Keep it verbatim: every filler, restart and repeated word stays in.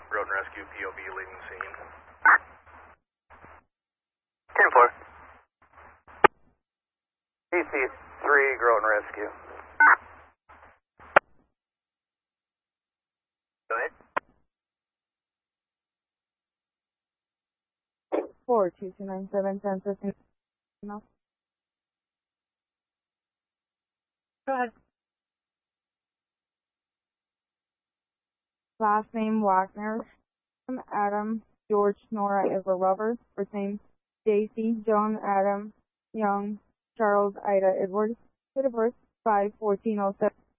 Road and Rescue, P O B leaving scene. ten four. P C three, Road and Rescue. Go ahead. four two two nine seven ten fifteen. No. Go ahead. Last name Wagner. Adam George Nora Eva Robert. First name Stacy John Adam Young Charles Ida Edwards. Date of birth five fourteen oh seven.